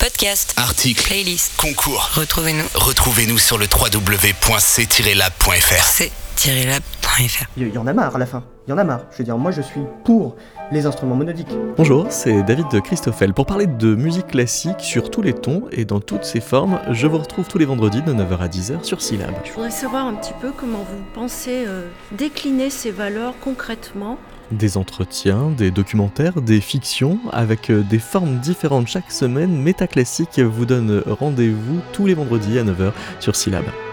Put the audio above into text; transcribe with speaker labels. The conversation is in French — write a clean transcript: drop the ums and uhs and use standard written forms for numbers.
Speaker 1: Podcasts,
Speaker 2: articles,
Speaker 1: playlists,
Speaker 2: concours.
Speaker 1: Retrouvez-nous
Speaker 2: sur le www.c-lab.fr.
Speaker 1: c-lab.fr.
Speaker 3: Il y en a marre à la fin, il y en a marre. Je veux dire, moi je suis pour les instruments monodiques.
Speaker 4: Bonjour, c'est David de Christoffel. Pour parler de musique classique sur tous les tons et dans toutes ses formes, je vous retrouve tous les vendredis de 9h à 10h sur C-lab.
Speaker 5: Je voudrais savoir un petit peu comment vous pensez décliner ces valeurs concrètement.
Speaker 4: Des entretiens, des documentaires, des fictions, avec des formes différentes chaque semaine, Métaclassique vous donne rendez-vous tous les vendredis à 9h sur C-lab.